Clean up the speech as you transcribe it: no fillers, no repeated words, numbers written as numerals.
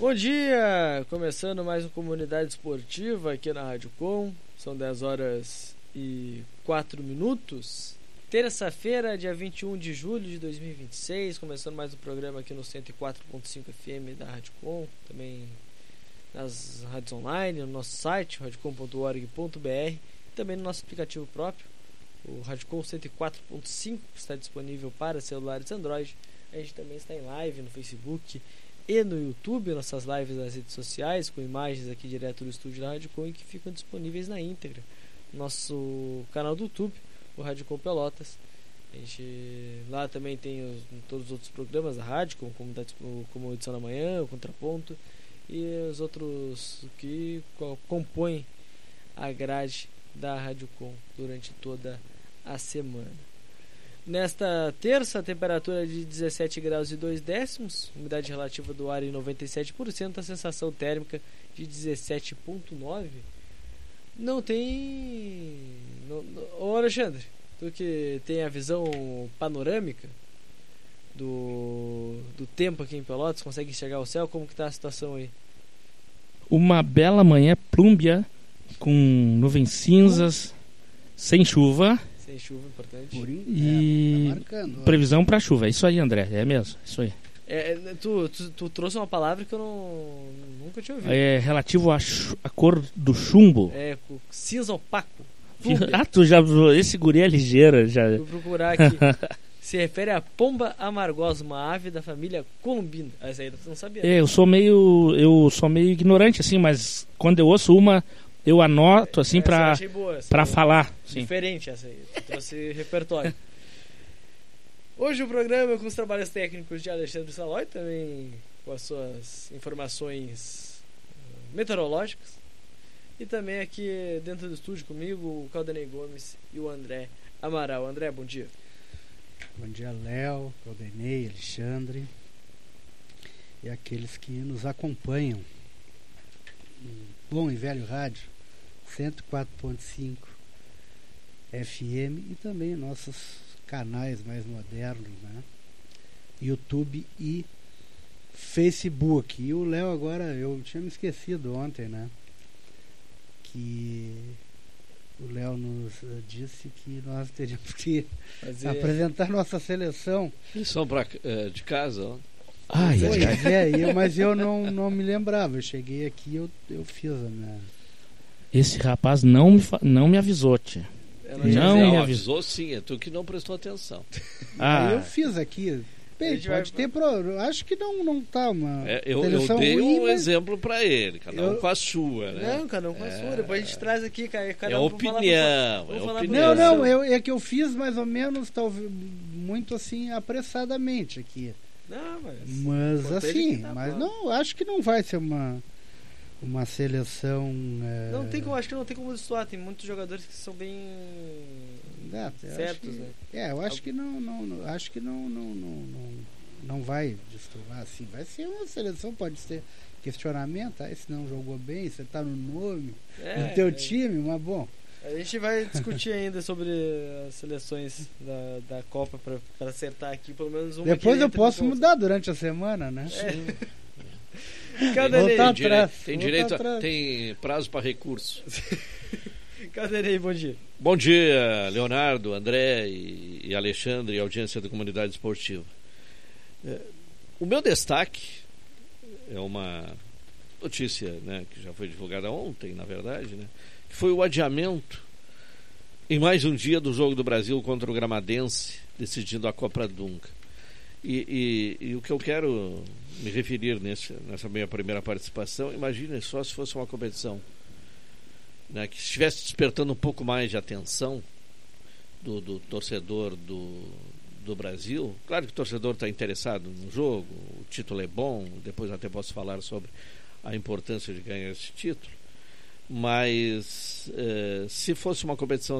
Bom dia! Começando mais uma Comunidade Esportiva aqui na Rádio Com. São 10 horas e 4 minutos. Terça-feira, dia 21 de julho de 2026. Começando mais um programa aqui no 104.5 FM da Rádio Com. Também nas rádios online, no nosso site, radiocom.org.br. Também no nosso aplicativo próprio, o Rádio Com 104.5, que está disponível para celulares Android. A gente também está em live no Facebook e no YouTube, nossas lives nas redes sociais, com imagens aqui direto do estúdio da Rádio Com e que ficam disponíveis na íntegra. Nosso canal do YouTube, o Rádio Com Pelotas. A gente, lá também tem todos os outros programas da rádio, como Edição da Manhã, o Contraponto e os outros que compõem a grade da Rádio Com durante toda a semana. Nesta terça, a temperatura de 17 graus e 2 décimos, umidade relativa do ar em 97%, a sensação térmica de 17,9%. Não tem... Ô Alexandre, tu que tem a visão panorâmica do tempo aqui em Pelotas, consegue enxergar o céu, como que tá a situação aí? Uma bela manhã plúmbia, com nuvens cinzas, sem chuva. Sem chuva, importante. E tá marcando, previsão para chuva. É isso aí, André. É mesmo, isso aí. Tu trouxe uma palavra que eu nunca tinha ouvido. É relativo à cor do chumbo. É, cinza opaco. Tu já... Esse guri é ligeiro. Já... Vou procurar aqui. Se refere à pomba amargosa, uma ave da família columbina. Essa aí tu não sabia. Eu sou meio ignorante, assim, mas quando eu ouço uma... Eu anoto assim pra falar. Sim. Diferente essa aí. Trouxe repertório. Hoje o programa com os trabalhos técnicos de Alexandre Salói, também com as suas informações meteorológicas. E também aqui dentro do estúdio comigo, o Caldenei Gomes e o André Amaral. André, bom dia. Bom dia, Léo, Caldenei, Alexandre e aqueles que nos acompanham. Bom e velho rádio 104.5 FM e também nossos canais mais modernos, né? YouTube e Facebook. E o Léo agora, eu tinha me esquecido ontem, né? Que o Léo nos disse que nós teríamos que apresentar nossa seleção. Lição de casa, ó. Mas eu não me lembrava. Eu cheguei aqui, eu fiz a minha... Esse rapaz não me avisou, tia. Não me avisou, sim. É tu que não prestou atenção. Eu fiz aqui. Bem, pode ter acho que não tá uma eu dei ruim, um exemplo pra ele. Cada um com a sua, né? Não, cada um com a sua. Depois a gente traz aqui, cada é um opinião. É que eu fiz mais ou menos, talvez, muito assim, apressadamente aqui. Não, mas assim, não, acho que não vai ser uma seleção. Acho que não tem como destoar. Tem muitos jogadores que são bem certos, né? Eu acho que acho que não vai destoar assim. Vai ser uma seleção, pode ser questionamento, esse não jogou bem, você tá no nome do teu time, mas bom. A gente vai discutir ainda sobre as seleções da Copa para acertar aqui pelo menos uma. Depois eu posso mudar durante a semana, né? Tem prazo para recurso. Caldenei, bom dia. Bom dia, Leonardo, André e Alexandre e audiência da Comunidade Esportiva. O meu destaque é uma notícia, né, que já foi divulgada ontem, na verdade, né? Que foi o adiamento em mais um dia do jogo do Brasil contra o Gramadense, decidindo a Copa Dunga. E o que eu quero me referir nessa minha primeira participação, imagine só se fosse uma competição, né, que estivesse despertando um pouco mais de atenção do torcedor do Brasil. Claro que o torcedor está interessado no jogo, o título é bom, depois até posso falar sobre a importância de ganhar esse título. Mas se fosse uma competição